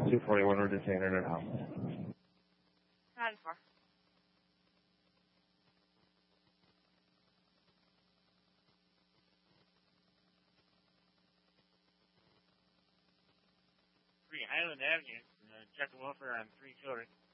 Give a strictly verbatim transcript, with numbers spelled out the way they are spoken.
two forty-one, we're detained in an house. nine four. Three Highland Avenue, uh, check the welfare on three children.